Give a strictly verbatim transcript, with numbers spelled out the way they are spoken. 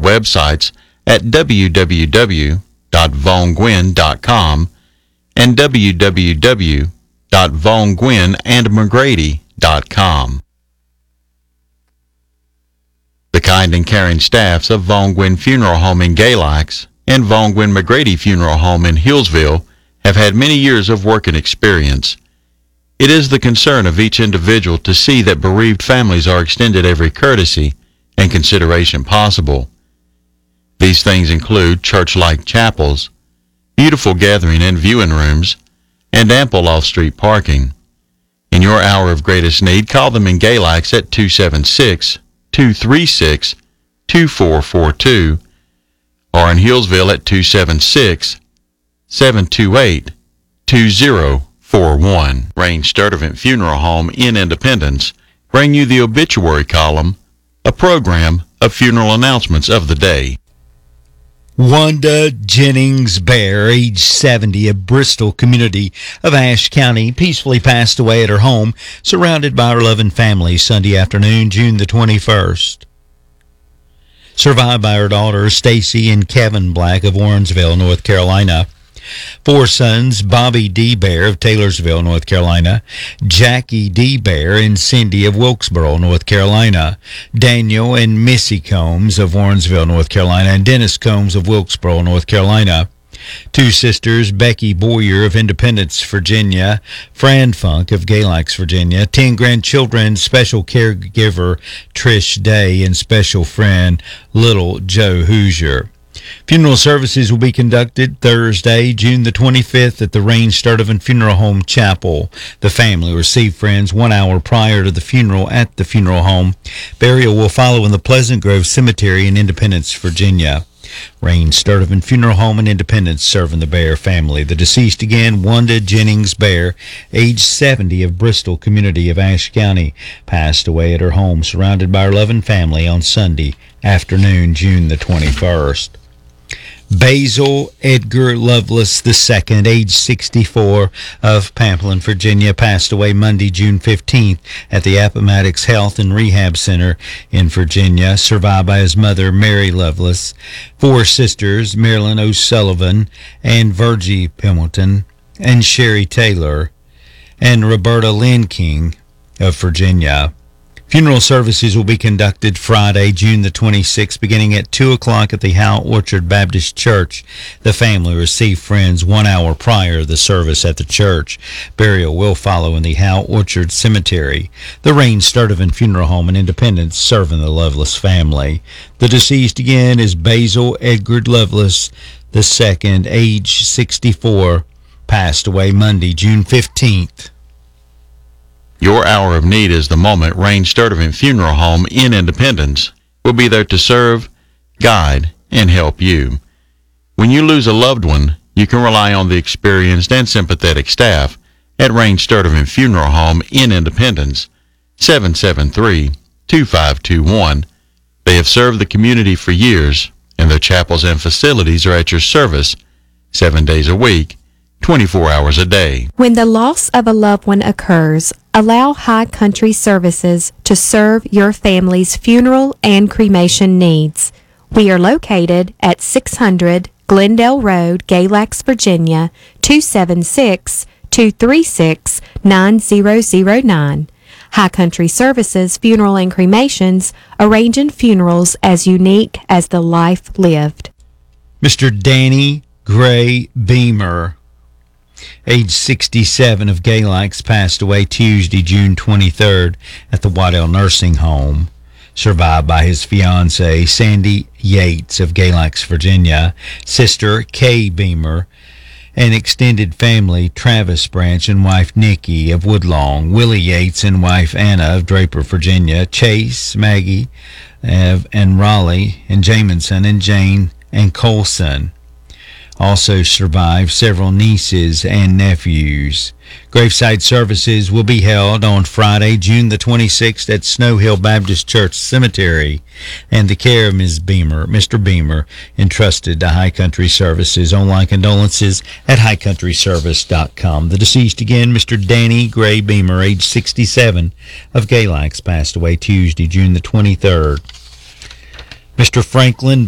websites at w w w dot vaughn gwynn dot com and w w w dot vaughn gwynn and mcgrady dot com. The kind and caring staffs of Vaughn Gwynn Funeral Home in Galax and Vaughn Gwynn McGrady Funeral Home in Hillsville have had many years of working experience. It is the concern of each individual to see that bereaved families are extended every courtesy and consideration possible. These things include church-like chapels, beautiful gathering and viewing rooms, and ample off-street parking. In your hour of greatest need, call them in Galax at two seven six, two three six, two four four two or in Hillsville at two seven six, seven two eight, two zero four one. Range Sturtevant Funeral Home in Independence bring you the obituary column, a program of funeral announcements of the day. Wanda Jennings Bear, age seventy, of Bristol community of Ashe County, peacefully passed away at her home, surrounded by her loving family, Sunday afternoon, June the twenty-first. Survived by her daughters, Stacy and Kevin Black of Warrensville, North Carolina. Four sons, Bobby D. Bear of Taylorsville, North Carolina, Jackie D. Bear and Cindy of Wilkesboro, North Carolina, Daniel and Missy Combs of Warrensville, North Carolina, and Dennis Combs of Wilkesboro, North Carolina. Two sisters, Becky Boyer of Independence, Virginia, Fran Funk of Galax, Virginia, ten grandchildren, special caregiver Trish Day, and special friend Little Joe Hoosier. Funeral services will be conducted Thursday, June the twenty-fifth at the Range Sturtevant Funeral Home Chapel. The family received friends one hour prior to the funeral at the funeral home. Burial will follow in the Pleasant Grove Cemetery in Independence, Virginia. Range Sturtevant Funeral Home in Independence serving the Bear family. The deceased again, Wanda Jennings Bear, age seventy, of Bristol community of Ashe County, passed away at her home surrounded by her loving family on Sunday afternoon, June the twenty-first. Basil Edgar Lovelace the Second, age sixty-four, of Pamplin, Virginia, passed away Monday, June fifteenth at the Appomattox Health and Rehab Center in Virginia, survived by his mother, Mary Lovelace, four sisters, Marilyn O'Sullivan and Virgie Pemberton, and Sherry Taylor, and Roberta Lynn King of Virginia. Funeral services will be conducted Friday, June the twenty-sixth, beginning at two o'clock at the Howe Orchard Baptist Church. The family received friends one hour prior to the service at the church. Burial will follow in the Howe Orchard Cemetery. The Range Sturtevant Funeral Home in Independence serving the Lovelace family. The deceased again is Basil Edgar Lovelace the Second, age sixty-four, passed away Monday, June fifteenth. Your hour of need is the moment. Range Sturtevant Funeral Home in Independence will be there to serve, guide, and help you. When you lose a loved one, you can rely on the experienced and sympathetic staff at Range Sturtevant Funeral Home in Independence, seven seven three, two five two one. They have served the community for years, and their chapels and facilities are at your service seven days a week, twenty-four hours a day. When the loss of a loved one occurs, allow High Country Services to serve your family's funeral and cremation needs. We are located at six hundred Glendale Road, Galax, Virginia, two seven six, two three six, nine zero zero nine. High Country Services Funeral and Cremations, arranging funerals as unique as the life lived. Mister Danny Gray Beamer, age sixty-seven, of Galax, passed away Tuesday, June twenty-third at the Waddell Nursing Home, survived by his fiancée, Sandy Yates of Galax, Virginia, sister Kay Beamer, and extended family, Travis Branch and wife Nikki of Woodlawn, Willie Yates and wife Anna of Draper, Virginia, Chase, Maggie, Ev, and Raleigh, and Jamison and Jane and Colson. Also survived several nieces and nephews. Graveside services will be held on Friday, June the twenty-sixth at Snow Hill Baptist Church Cemetery, and the care of Miz Beamer, Mister Beamer, entrusted to High Country Services. Online condolences at high country service dot com. The deceased again, Mister Danny Gray Beamer, age sixty-seven, of Galax, passed away Tuesday, June the twenty-third. Mister Franklin